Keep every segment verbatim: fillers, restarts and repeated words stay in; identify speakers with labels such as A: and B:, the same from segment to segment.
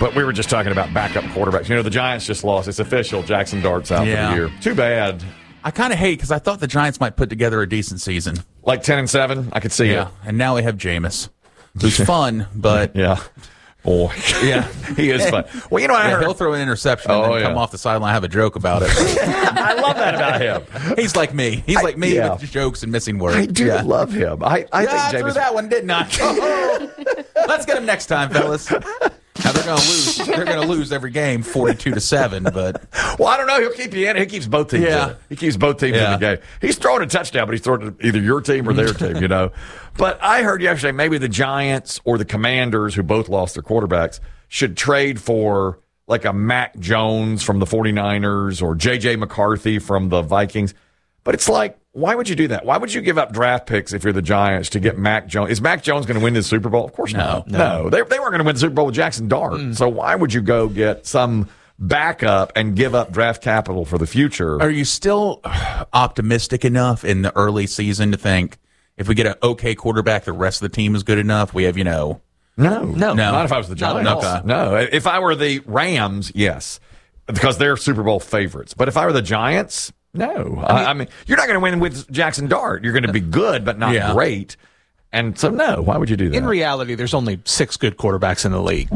A: But we were just talking about backup quarterbacks. You know, the Giants just lost. It's official. Jackson Dart's out
B: Yeah.
A: for the year. Too bad.
B: I kind of hate because I thought the Giants might put together a decent season.
A: Like ten and seven, I could see
B: Yeah,
A: it.
B: and now we have Jameis, who's fun, but
A: Yeah. Boy.
B: yeah,
A: He is fun. Well, you know, I
B: yeah,
A: heard.
B: he'll throw an interception and
A: Oh,
B: then come
A: yeah.
B: off the sideline, have a joke about it.
A: I love that about him.
B: He's like me. He's
A: I-
B: like me
A: yeah.
B: with jokes and missing words.
A: I do
B: yeah.
A: love him. I, I
B: Yeah, I
A: think
B: threw
A: Jameis.
B: that one, didn't I? Oh, let's get him next time, fellas. Now they're going to lose. They're going to lose every game, forty-two to seven. But
A: Well, I don't know. He'll keep you in. He keeps both teams
B: Yeah.
A: in it. He keeps both teams
B: Yeah.
A: in the game. He's throwing a touchdown, but he's throwing it to either your team or their team, you know. But I heard yesterday maybe the Giants or the Commanders, who both lost their quarterbacks, should trade for like a Mac Jones from the 49ers or J J McCarthy from the Vikings. But it's like, why would you do that? Why would you give up draft picks if you're the Giants to get Mac Jones? Is Mac Jones going to win the Super Bowl? Of course
B: No,
A: not.
B: no.
A: No, they, they weren't going to win the Super Bowl with Jackson Dart.
B: Mm.
A: So why would you go get some backup and give up draft capital for the future?
B: are you still optimistic enough in the early season to think if we get an okay quarterback, the rest of the team is good enough? We have, you know,
A: No,
C: No.
A: not if I was the
C: Not at
A: Giants.
B: all.
A: No, if I were the Rams, yes, because they're Super Bowl favorites. But if I were the Giants, no. I mean, I mean you're not going to win with Jackson Dart. You're going to be good, but not
B: Yeah.
A: great. And so, no. Why would you do that?
C: In reality, there's only six good quarterbacks in the league.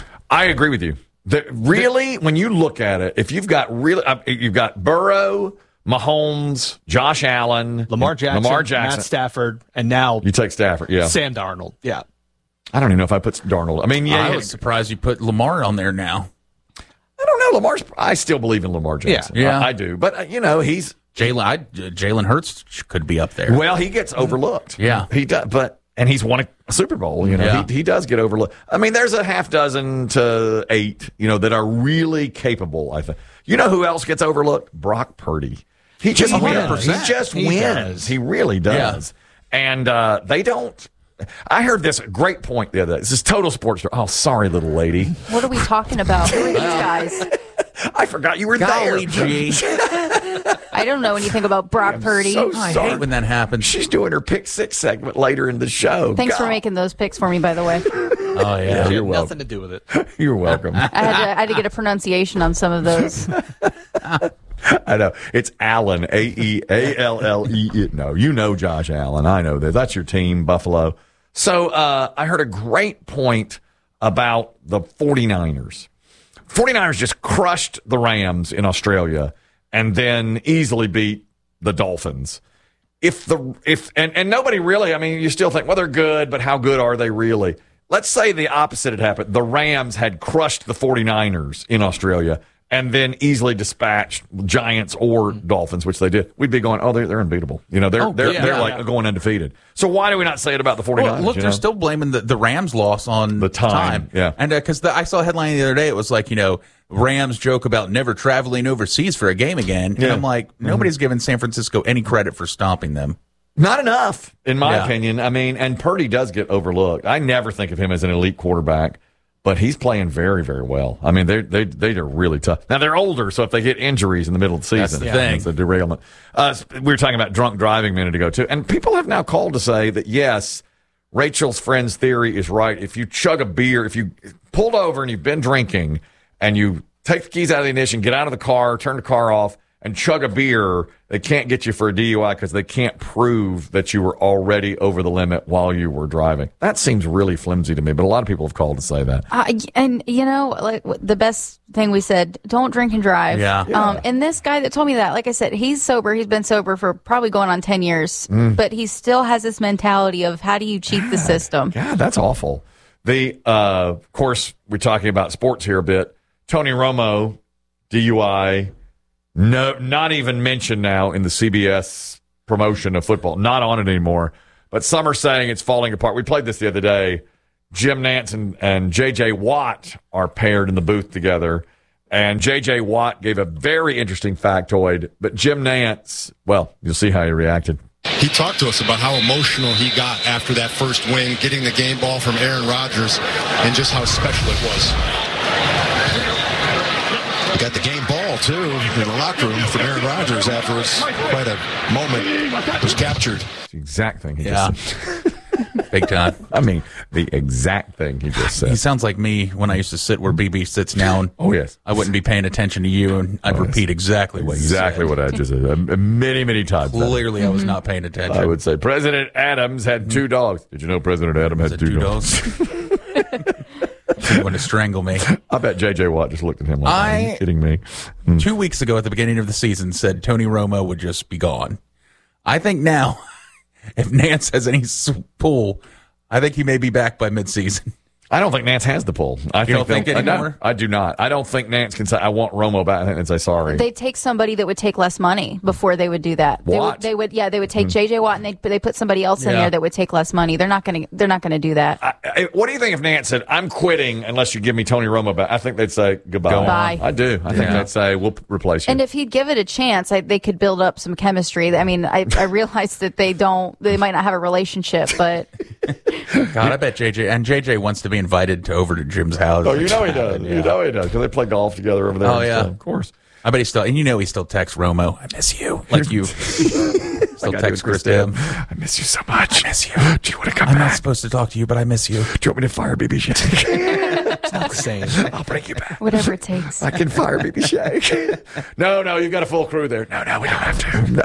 A: I agree with you. The, really, when you look at it, if you've got really, uh, you've got Burrow, Mahomes, Josh Allen,
C: Lamar Jackson,
A: Lamar Jackson.
C: Matt Stafford, and now
A: You take Stafford, yeah.
C: Sam Darnold. Yeah.
A: I don't even know if I put Darnold. I mean, yeah,
B: I
A: yeah.
B: was surprised you put Lamar on there now.
A: I don't know. Lamar's. I still believe in Lamar Jackson.
B: Yeah.
A: I, I do. But uh, you know, he's
B: Jalen I- Jalen Hurts could be up there.
A: well. He gets overlooked.
B: Yeah.
A: he does. But and he's won a Super Bowl. You know,
B: Yeah.
A: he he does get overlooked. I mean, there's a half dozen to eight. You know, that are really capable. I think. You know who else gets overlooked? Brock Purdy. He just
C: He
A: wins.
C: does.
A: He just
C: He
A: wins.
C: does.
A: He really does. And uh, they don't. I heard this great point the other day. This is total sports. Oh, sorry, little lady.
D: What are we talking about? Who are these guys?
A: I forgot you were
B: Golly
A: there.
B: gee.
D: I don't know anything about Brock Purdy.
A: so
B: I
A: sorry.
B: hate when that happens.
A: She's doing her pick six segment later in the show.
D: Thanks for
A: God.
D: making those picks for me, by the way.
B: Oh,
A: Yeah, you're
C: Nothing
A: welcome.
C: to do with it.
A: You're welcome.
D: I had, to, I had to get a pronunciation on some of those.
A: I know. It's Allen, A E A L L E. No, you know Josh Allen. I know that. That's your team, Buffalo. So uh, I heard a great point about the 49ers. 49ers just crushed the Rams in Australia and then easily beat the Dolphins. If the if and, and nobody really, I mean, you still think, well, they're good, but how good are they really? Let's say the opposite had happened. The Rams had crushed the 49ers in Australia and then easily dispatched Giants or Dolphins, which they did. We'd be going, oh, they're, they're unbeatable. You know, they're
B: Oh,
A: they're
B: yeah,
A: they're
B: yeah,
A: like
C: yeah.
A: going undefeated. So why do we not say it about the 49ers?
B: Well, look,
A: you
B: they're
A: know?
B: still blaming the, the Rams loss on
A: The time, yeah.
B: And because I saw a headline the other day, it was like, you know, Rams joke about never traveling overseas for a game again. And
A: Yeah.
B: I'm like, nobody's giving San Francisco any credit for stomping them.
A: Not enough, in my
B: Yeah.
A: opinion. I mean, and Purdy does get overlooked. I never think of him as an elite quarterback, but he's playing very, very well. I mean, they they they are really tough. Now they're older, so if they get injuries in the middle of the season,
B: That's the thing.
A: it's a derailment. Uh, we were talking about drunk driving a minute ago too, and people have now called to say that yes, Rachel's friend's theory is right. If you chug a beer, if you pulled over and you've been drinking, and you take the keys out of the ignition, get out of the car, turn the car off, and chug a beer, they can't get you for a D U I because they can't prove that you were already over the limit while you were driving. That seems really flimsy to me, but a lot of people have called to say that.
D: Uh, and, you know, like the best thing we said, don't drink and drive.
B: Yeah.
D: Um, and this guy that told me that, like I said, he's sober. He's been sober for probably going on ten years, but he still has this mentality of how do you cheat the system?
A: God, that's awful. The uh, of course, we're talking about sports here a bit. Tony Romo, D U I, no, not even mentioned now in the C B S promotion of football. Not on it anymore. But some are saying it's falling apart. We played this the other day. Jim Nantz and, and J J. Watt are paired in the booth together. And J J. Watt gave a very interesting factoid. But Jim Nantz, well, you'll see how he reacted.
E: He talked to us about how emotional he got after that first win, getting the game ball from Aaron Rodgers, and just how special it was. He got the game ball, too, in the locker room from Aaron Rodgers afterwards. Quite a moment was captured.
A: It's the exact thing he
B: Yeah.
A: just said.
B: Big time.
A: I mean, the exact thing he just said.
B: He sounds like me when I used to sit where B B sits now. And
A: Oh, yes.
B: I wouldn't be paying attention to you, and I'd repeat exactly what
A: Exactly
B: you said.
A: what I just said. Uh, Many, many times.
B: Clearly, I was not paying attention.
A: I would say President Adams had two dogs. Did you know President Adams had
B: Is it
A: two,
B: two
A: dogs?
B: dogs? He wanted to strangle me.
A: I bet J J Watt just looked at him like, are you
B: I-
A: kidding me?
B: Two weeks ago at the beginning of the season said Tony Romo would just be gone. I think now, if Nance has any s- pull, I think he may be back by midseason.
A: I don't think Nance has the pull. I
B: don't think
A: they'll-
B: anymore?
A: I, I do not. I don't think Nance can say, I want Romo back and say sorry.
D: They take somebody that would take less money before they would do that. They
A: Watt?
D: would, they would yeah, they would take J J Watt and they they put somebody else in
B: Yeah.
D: there that would take less money. They're not going to they're not going to do that.
A: I- I- what do you think if Nance said, I'm quitting unless you give me Tony Romo back? I think they'd say goodbye.
B: Go on.
D: Bye.
A: I do. I think
B: Yeah.
A: they'd say, we'll p- replace you.
D: And if he'd give it a chance, I, they could build up some chemistry. I mean, I, I realize that they don't, they might not have a relationship, but
B: God, I bet J J and J J wants to be invited to over to Jim's house.
A: oh, you know he does. You know he does because they play golf together over there.
B: Oh,
A: and
B: yeah.
A: stuff. Of course.
B: I bet he still, and you know he still texts Romo, I miss you. Like you still
A: Like I do
B: text
A: with
B: Chris Dem.
A: I miss you so much. I miss you. Do you want to come
B: I'm not
A: back?
B: supposed to talk to you, but I miss you.
A: Do you want me to fire B B Shake?
C: It's not the same.
A: I'll bring you back.
D: whatever it takes.
A: I can fire B B Shake. no, no, you've got a full crew there. No, no, we don't have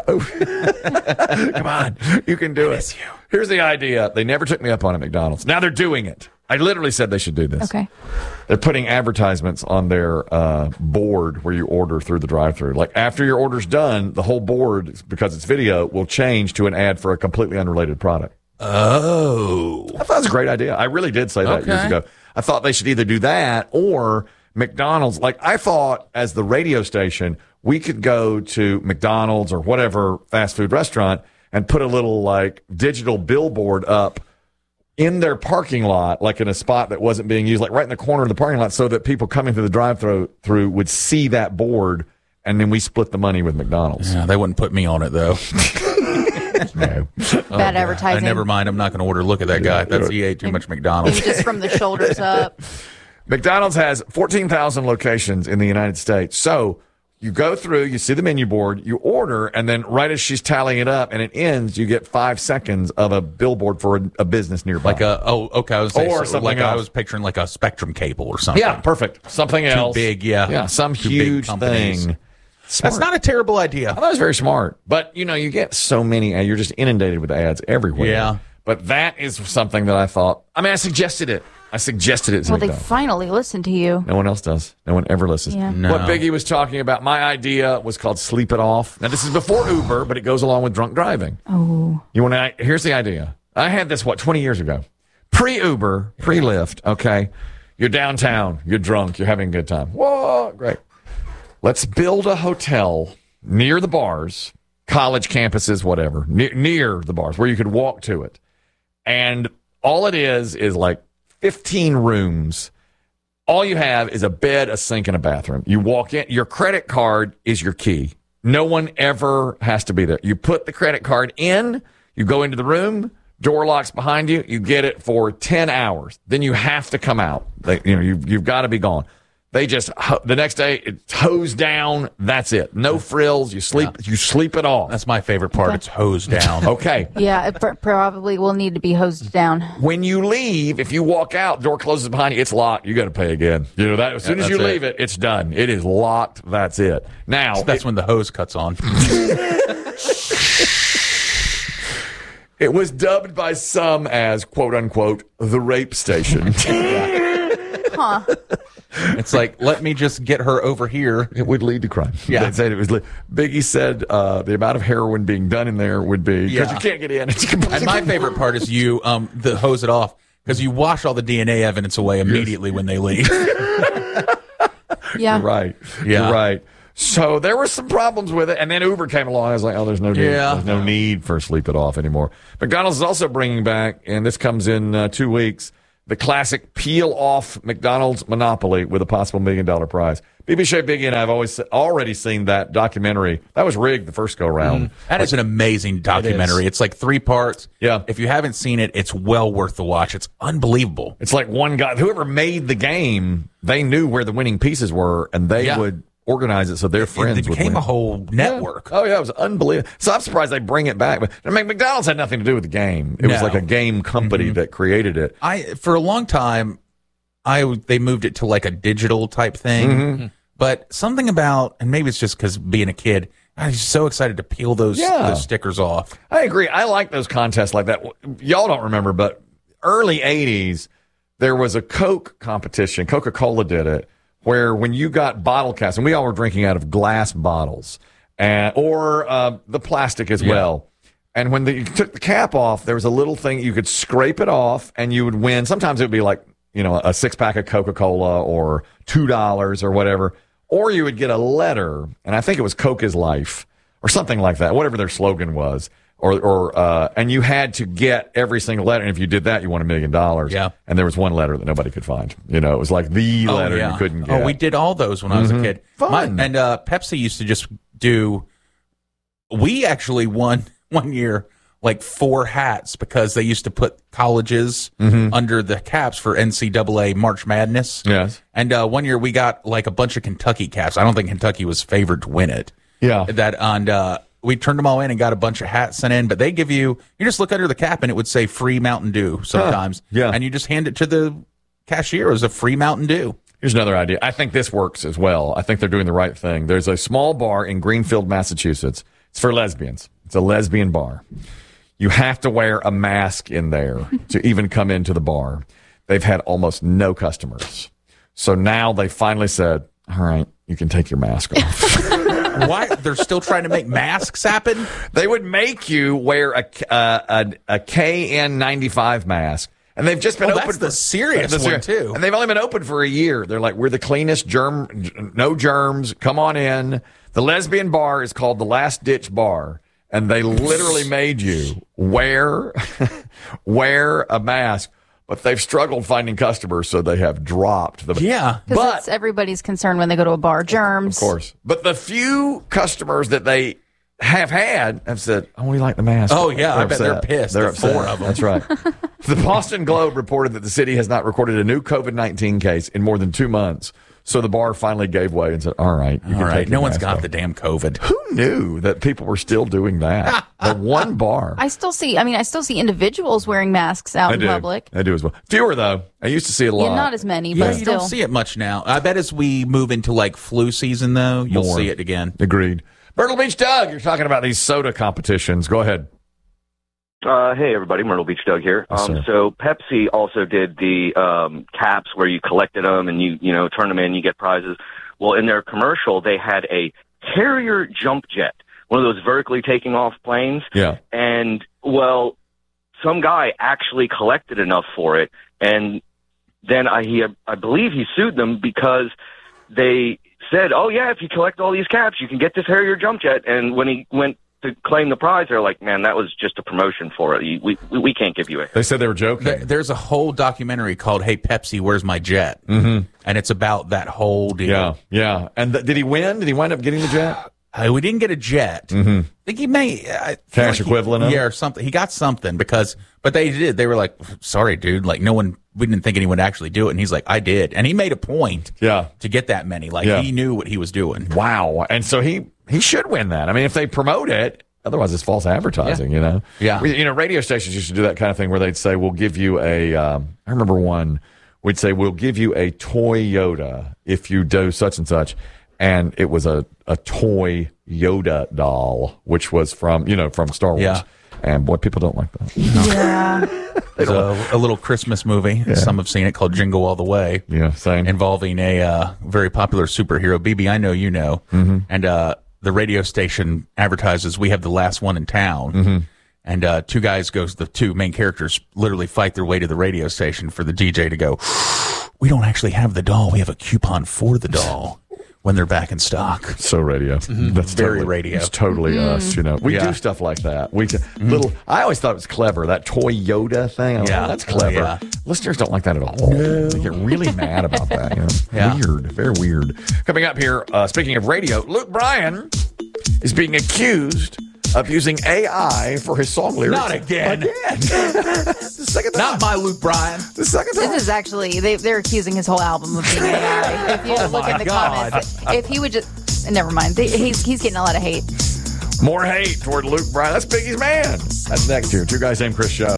A: to. No. Come on. You can do it. Here's the idea. They never took me up on it at McDonald's. Now they're doing it. I literally said they should do this.
D: Okay.
A: They're putting advertisements on their uh, board where you order through the drive-thru. Like after your order's done, the whole board, because it's video, will change to an ad for a completely unrelated product.
B: Oh.
A: I thought it was a great idea. I really did say that
B: Okay.
A: years ago. I thought they should either do that or McDonald's. Like I thought as the radio station, we could go to McDonald's or whatever fast food restaurant and put a little like digital billboard up in their parking lot, like in a spot that wasn't being used, like right in the corner of the parking lot, so that people coming through the drive-through through would see that board, and then we split the money with McDonald's.
B: Yeah, they wouldn't put me on it though.
A: No.
D: Bad
B: I
D: advertising.
B: never mind. I'm not going to order. Look at that guy. That's he ate too much McDonald's.
D: Maybe just from the shoulders up.
A: McDonald's has fourteen thousand locations in the United States. So you go through, you see the menu board, you order, and then right as she's tallying it up and it ends, you get five seconds of a billboard for a, a business nearby.
B: Like a oh okay, I was saying,
A: Or
B: so
A: something
B: like I
A: else.
B: was picturing like a Spectrum cable or something.
A: yeah, perfect. Something else.
B: big, yeah.
A: Yeah, some
B: Too big
A: huge
B: companies.
A: thing.
B: That's not a terrible idea.
A: I thought it was very smart. But, you know, you get so many, you're just inundated with ads everywhere.
B: Yeah.
A: But that is something that I thought, I mean, I suggested it. I suggested it to
D: Well, they
A: McDonald's.
D: finally listened to you.
A: No one else does. No one ever listens.
D: Yeah.
B: No.
A: What Biggie was talking about, my idea was called Sleep It Off. Now, this is before Uber, but it goes along with drunk driving.
D: Oh.
A: You want to, here's the idea. I had this, what, twenty years ago. Pre-Uber, pre-Lyft, okay? You're downtown. You're drunk. You're having a good time. Whoa, great. Let's build a hotel near the bars, college campuses, whatever, near, near the bars where you could walk to it. And all it is is like fifteen rooms. All you have is a bed, a sink, and a bathroom. You walk in, your credit card is your key. No one ever has to be there. You put the credit card in, you go into the room, door locks behind you, you get it for ten hours. Then you have to come out. They, you know, you've, you've got to be gone. They just, the next day, it's hosed down. That's it. No frills. You sleep, you sleep it off.
B: That's my favorite part. It's hosed down.
A: Okay.
D: Yeah, it pr- probably will need to be hosed down.
A: When you leave, if you walk out, door closes behind you, it's locked. You got to pay again. You know that as soon
B: Yeah,
A: as you
B: that's it.
A: leave it, it's done. It is locked. That's it. Now
B: That's
A: it,
B: when the hose cuts on.
A: it was dubbed by some as "quote unquote" the rape station.
D: Huh.
B: It's like, let me just get her over here.
A: It would lead to crime.
B: Yeah.
A: They said it was. Li- Biggie said uh, the amount of heroin being done in there would be because
B: Yeah.
A: you can't get in. It's completely
B: And my favorite part is you, um, the hose it off because you wash all the D N A evidence away immediately when they leave.
D: Yeah.
A: You're right.
B: Yeah.
A: You're right. So there were some problems with it, and then Uber came along. I was like, "Oh, there's no need.
B: Yeah.
A: There's no need for Sleep It Off anymore." McDonald's is also bringing back, and this comes in uh, two weeks, the classic peel off McDonald's monopoly with a possible million dollar prize. B B Shea Biggie and I have always already seen that documentary. That was rigged the first go round.
B: That is an amazing documentary. It's like three parts.
A: Yeah.
B: If you haven't seen it, it's well worth the watch. It's unbelievable.
A: It's like one guy, whoever made the game, they knew where the winning pieces were, and they
B: Yeah.
A: would organize it so their friends
B: It
A: would
B: became
A: win.
B: a whole network.
A: Oh yeah, it was unbelievable. So I'm surprised they bring it back. But I mean, McDonald's had nothing to do with the game. It was
B: No.
A: like a game company
B: Mm-hmm.
A: that created it.
B: I for a long time, I they moved it to like a digital type thing.
A: Mm-hmm.
B: But something about, and maybe it's just because being a kid, I was so excited to peel those,
A: Yeah.
B: those stickers off.
A: I agree. I like those contests like that. Y'all don't remember, but early eighties, there was a Coke competition. Coca-Cola did it, where when you got bottle caps, and we all were drinking out of glass bottles, and, or uh, the plastic as
B: Yeah.
A: well. And when the, you took the cap off, there was a little thing you could scrape it off, and you would win. Sometimes it would be like, you know, a six pack of Coca-Cola or two dollars or whatever. Or you would get a letter, and I think it was Coke is Life or something like that, whatever their slogan was. Or, or uh, and you had to get every single letter, and if you did that, you won a million dollars.
B: Yeah.
A: And there was one letter that nobody could find. You know, it was like the letter you couldn't get.
B: Oh, we did all those when I was a kid.
A: Fun.
B: My- and uh, Pepsi used to just do. We actually won one year like four hats because they used to put colleges under the caps for N C double A March Madness.
A: Yes.
B: And uh, one year we got like a bunch of Kentucky caps. I don't think Kentucky was favored to win it.
A: Yeah.
B: That and uh, we turned them all in and got a bunch of hats sent in. But they give you, you just look under the cap and it would say free Mountain Dew sometimes.
A: Yeah.
B: And you just hand it to the cashier. It was a free Mountain Dew.
A: Here's another idea. I think this works as well. I think they're doing the right thing. There's a small bar in Greenfield, Massachusetts. It's for lesbians. It's a lesbian bar. You have to wear a mask in there to even come into the bar. They've had almost no customers. So now they finally said, all right, you can take your mask off.
B: Why? They're still trying to make masks happen?
A: They would make you wear a, uh, a, a K N ninety-five mask. And they've just been
B: Oh,
A: open
B: that's
A: for
B: the serious
A: the
B: one, too.
A: And they've only been open for a year. They're like, we're the cleanest, germ, no germs. Come on in. The lesbian bar is called the Last Ditch Bar. And they literally made you wear wear a mask, but they've struggled finding customers, so they have dropped the.
B: Yeah.
D: Because
A: But
D: that's everybody's concern when they go to a bar. Germs.
A: of course, but the few customers that they have had have said, "Oh, we like the mask."
B: Oh, yeah, I bet they're
A: upset.
B: pissed.
A: They're
B: The
A: upset.
B: four of them.
A: That's right. The Boston Globe reported that the city has not recorded a new COVID nineteen case in more than two months. So the bar finally gave way and said, all right. You
B: All
A: can
B: right.
A: take your
B: No one's
A: mask
B: got
A: off."
B: the damn COVID.
A: Who knew that people were still doing that? The one bar.
D: I still see, I mean, I still see individuals wearing masks out
A: I
D: in
A: do.
D: public.
A: I do as well. Fewer, though. I used to see it a lot.
D: Yeah, not as many,
B: Yeah,
D: but
B: you
D: still.
B: don't see it much now. I bet as we move into like flu season, though, you'll
A: More.
B: see it again.
A: Agreed. Myrtle Beach Doug, you're talking about these soda competitions. Go ahead.
F: Uh, hey, everybody. Myrtle Beach Doug here.
A: Yes,
F: Um,
A: sir.
F: so Pepsi also did the um, caps where you collected them and you, you know, turn them in, you get prizes. Well, in their commercial, they had a Harrier jump jet, one of those vertically taking off planes.
A: Yeah.
F: And, well, some guy actually collected enough for it. And then I, he, I believe he sued them because they said, oh, yeah, if you collect all these caps, you can get this Harrier jump jet. And when he went to claim the prize, they're like, man, that was just a promotion for it. We, we, we can't give you it.
A: They said they were joking.
B: There- There's a whole documentary called "Hey Pepsi, Where's My Jet?" Mm-hmm. And it's about that whole deal.
A: Yeah, yeah. And th- did he win? Did he wind up getting the jet?
B: Uh, we didn't get a jet. Mm-hmm. I think he may I feel
A: Cash
B: like he-
A: equivalent of it?
B: yeah, or something. He got something because, but they did. They were like, "Sorry, dude. Like, no one. We didn't think anyone would actually do it." And he's like, "I did." And he made a point.
A: Yeah.
B: To get that many, like
A: Yeah.
B: he knew what he was doing.
A: Wow. And so he he should win that. I mean, if they promote it, otherwise it's false advertising, you know?
B: Yeah.
A: We, you know, radio stations used to do that kind of thing where they'd say, we'll give you a, um, I remember one, we'd say, we'll give you a toy Yoda if you do such and such. And it was a, a toy Yoda doll, which was from, you know, from Star Wars.
B: Yeah.
A: And boy, people don't like that.
D: Yeah.
B: There's a, a little Christmas movie. Some have seen it called Jingle All the Way.
A: Yeah, same.
B: Involving a uh, very popular superhero. B B, I know you know. Mm-hmm. And uh, the radio station advertises, we have the last one in town. Mm-hmm. And uh, two guys goes, the two main characters literally fight their way to the radio station for the D J to go, we don't actually have the doll. We have a coupon for the doll when they're back in stock.
A: So radio. That's
B: Very
A: totally,
B: radio.
A: It's totally us, you know. We
B: Yeah.
A: do stuff like that. We can, little. I always thought it was clever, that toy Yoda thing. I was
B: Yeah.
A: like, that's clever.
B: Oh, yeah.
A: Listeners don't like that at all. They get really mad about that. You know?
B: Yeah.
A: Weird. Very weird. Coming up here, uh, speaking of radio, Luke Bryan is being accused of using A I for his song lyrics.
B: Not again.
A: Again. The second time.
B: Not my Luke Bryan.
A: The second time.
D: This is actually, they, they're accusing his whole album of being A I. If you
B: Oh
D: look
B: my
D: in the
B: God.
D: comments, if he would just, never mind. They, he's, he's getting a lot of hate.
A: More hate toward Luke Bryan. That's Biggie's man. That's next year. Two Guys Named Chris show.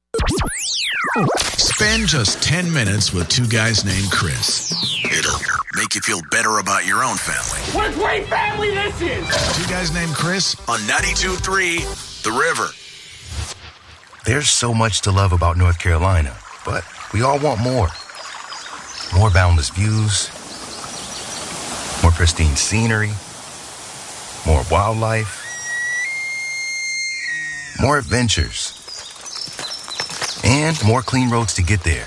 G: Spend just ten minutes with two guys named Chris. It'll make you feel better about your own family.
H: What a great family this is!
G: Two Guys Named Chris on ninety-two point three The River.
I: There's so much to love about North Carolina, but we all want more. More boundless views, more pristine scenery, more wildlife, more adventures, and more clean roads to get there.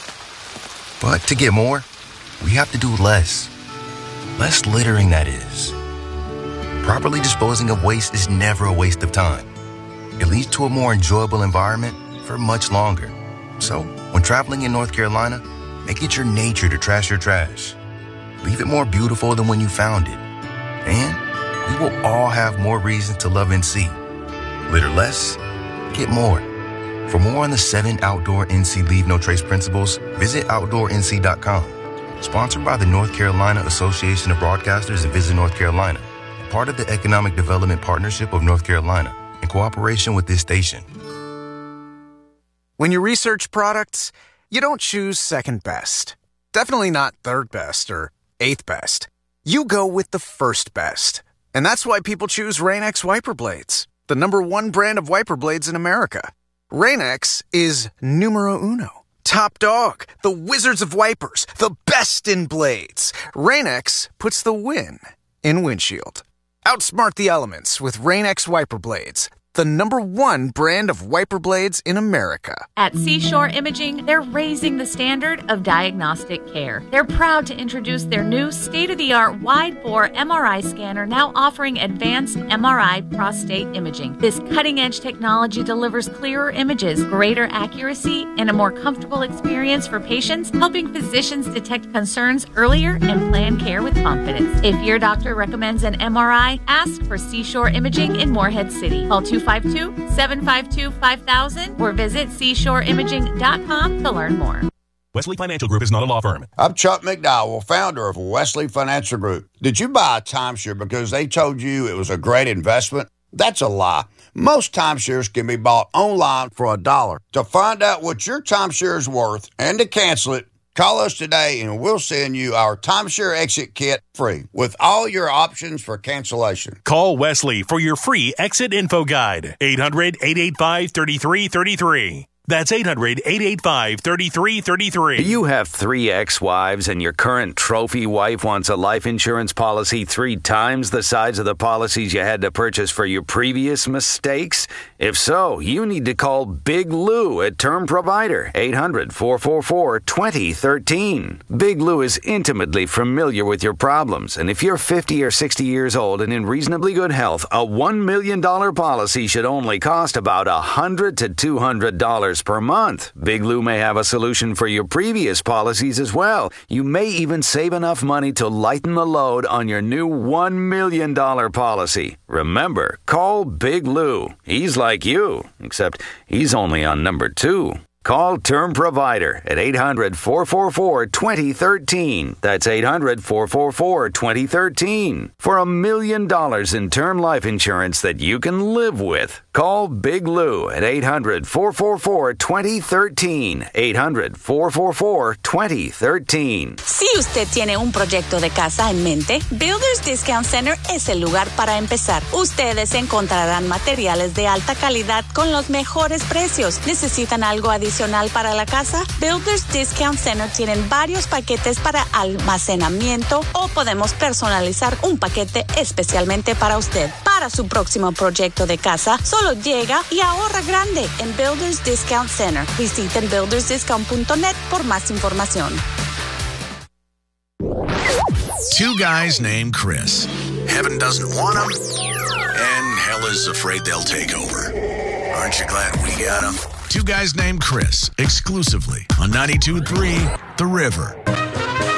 I: But to get more, we have to do less. Less littering, that is. Properly disposing of waste is never a waste of time. It leads to a more enjoyable environment for much longer. So, when traveling in North Carolina, make it your nature to trash your trash. Leave it more beautiful than when you found it. And we will all have more reasons to love N C. Litter less, get more. For more on the seven outdoor N C Leave No Trace principles, visit outdoor N C dot com. Sponsored by the North Carolina Association of Broadcasters and Visit North Carolina, part of the Economic Development Partnership of North Carolina, in cooperation with this station.
J: When you research products, you don't choose second best. Definitely not third best or eighth best. You go with the first best. And that's why people choose Rain-X wiper blades, the number one brand of wiper blades in America. Rain-X is numero uno. Top dog, the wizards of wipers, the best in blades. Rain-X puts the win in windshield. Outsmart the elements with Rain-X wiper blades, the number one brand of wiper blades in America.
K: At Seashore Imaging, they're raising the standard of diagnostic care. They're proud to introduce their new state-of-the-art wide-bore M R I scanner, now offering advanced M R I prostate imaging. This cutting-edge technology delivers clearer images, greater accuracy, and a more comfortable experience for patients, helping physicians detect concerns earlier and plan care with confidence. If your doctor recommends an M R I, ask for Seashore Imaging in Morehead City. Call two five two, seven five two, five thousand or visit seashore imaging dot com to learn more.
L: Wesley Financial Group is not a law firm. I'm Chuck McDowell, founder of Wesley Financial Group. Did you buy a timeshare because they told you it was a great investment? That's a lie. Most timeshares can be bought online for a dollar. To find out what your timeshare is worth and to cancel it, call us today and we'll send you our timeshare exit kit free with all your options for cancellation.
M: Call Wesley for your free exit info guide. eight hundred, eight eight five, three three three three. That's eight hundred, eight eight five, three three three three.
N: Do you have three ex-wives and your current trophy wife wants a life insurance policy three times the size of the policies you had to purchase for your previous mistakes? If so, you need to call Big Lou at Term Provider, eight hundred, four four four, two zero one three. Big Lou is intimately familiar with your problems, and if you're fifty or sixty years old and in reasonably good health, a one million dollars policy should only cost about one hundred to two hundred dollars per month. Big Lou may have a solution for your previous policies as well. You may even save enough money to lighten the load on your new one million dollars policy. Remember, call Big Lou. He's like you, except he's only on number two. Call Term Provider at eight hundred, four four four, two zero one three. That's eight hundred, four four four, two zero one three. For a million dollars in term life insurance that you can live with. Call Big Lou at eight hundred, four four four, two zero one three. eight hundred, four four four, two zero one three.
O: Si usted tiene un proyecto de casa en mente, Builders Discount Center es el lugar para empezar. Ustedes encontrarán materiales de alta calidad con los mejores precios. ¿Necesitan algo adicional para la casa? Builders Discount Center tienen varios paquetes para almacenamiento o podemos personalizar un paquete especialmente para usted. Para su próximo proyecto de casa, solo llega y ahorra grande en Builders Discount Center. Visiten builders discount punto net por más información.
G: Two guys named Chris. Heaven doesn't want them, and hell is afraid they'll take over. Aren't you glad we got them? Two guys named Chris, exclusively on ninety-two point three The River.